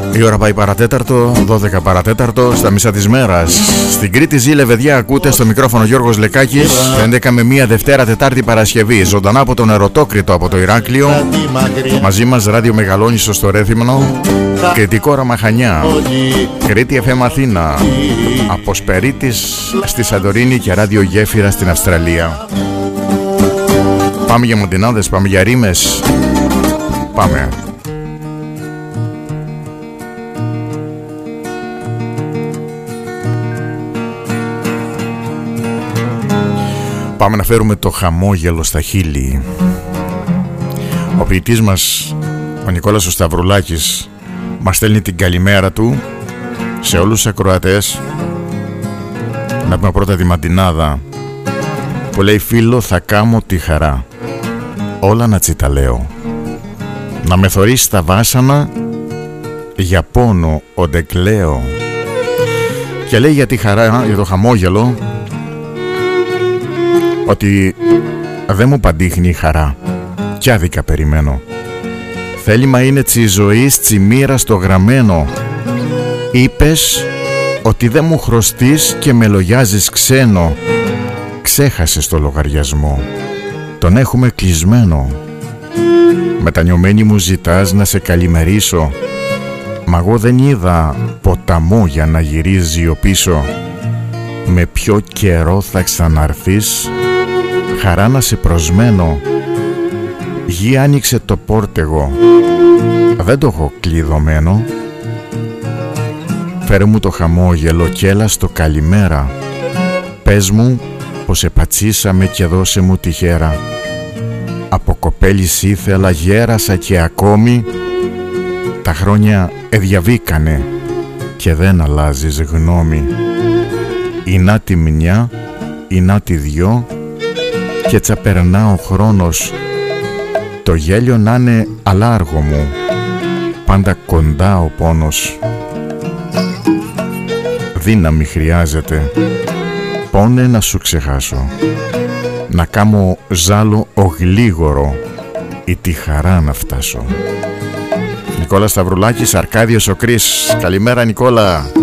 Η ώρα πάει παρατέταρτο, 12 παρατέταρτο, στα μισά της μέρας. Στην Κρήτη ζει Λεβεδιά, ακούτε στο μικρόφωνο Γιώργος Λεκάκης. 11 με 1 Δευτέρα, Τετάρτη, Παρασκευή. Ζωντανά από τον Ερωτόκριτο, από το Ηράκλειο. Μαζί μας Ράδιο Μεγαλόνισσο στο Ρέθυμνο. Κρητικό Ραμαχανιά. Κρήτη FM Αθήνα. Από Σπερίτης στη Σαντορίνη και Ράδιο Γέφυρα στην Αυστραλία. Πάμε για μοντινάδες, πάμε για ρήμες. Πάμε. Πάμε να φέρουμε το χαμόγελο στα χείλη. Ο ποιητής μας, ο Νικόλας ο Σταυρουλάκης, μας στέλνει την καλημέρα του σε όλους τους ακροατές. Να πούμε πρώτα τη μαντινάδα που λέει: φίλο, θα κάμω τη χαρά, όλα να τσιταλέω, να με θωρείς τα βάσανα, για πόνο όντε κλαίω. Και λέει για τη χαρά, για το χαμόγελο, ότι δεν μου παντίχνει η χαρά κι άδικα περιμένω. Θέλημα είναι τσι ζωής τσι μοίρα στο γραμμένο. Είπες ότι δεν μου χρωστείς και με λογιάζεις ξένο. Ξέχασες το λογαριασμό, τον έχουμε κλεισμένο. Μετανιωμένη μου ζητάς να σε καλημερίσω, μα εγώ δεν είδα ποταμό για να γυρίζει ο πίσω. Με ποιο καιρό θα ξαναρθείς, χαρά να σε προσμένω. Γη άνοιξε το πόρτεγο, δεν το έχω κλειδωμένο. Φέρε μου το χαμόγελο κι έλα στο καλημέρα. Πες μου πως επατσίσαμε και δώσε μου τη χέρα. Από κοπέλης ήθελα, γέρασα και ακόμη τα χρόνια εδιαβήκανε και δεν αλλάζεις γνώμη. Η να τη μια, η να τη δυο, και τσα περνά ο χρόνος. Το γέλιο να είναι αλάργο μου, πάντα κοντά ο πόνος. Δύναμη χρειάζεται, πόνε να σου ξεχάσω, να κάμω ζάλο ογλίγορο ή τη χαρά να φτάσω. Νικόλας Σταυρουλάκης, Αρκάδιος ο Κρίς. Καλημέρα Νικόλα.